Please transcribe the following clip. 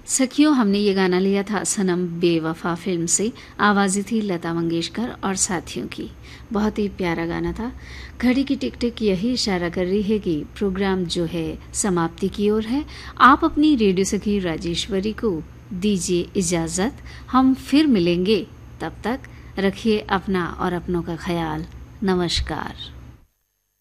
सखियों, हमने ये गाना लिया था सनम बेवफा फिल्म से। आवाज़ें थी लता मंगेशकर और साथियों की। बहुत ही प्यारा गाना था। घड़ी की टिक टिक यही इशारा कर रही है कि प्रोग्राम जो है समाप्ति की ओर है। आप अपनी रेडियो सखी राजेश्वरी को दीजिए इजाज़त। हम फिर मिलेंगे, तब तक रखिए अपना और अपनों का ख्याल। नमस्कार।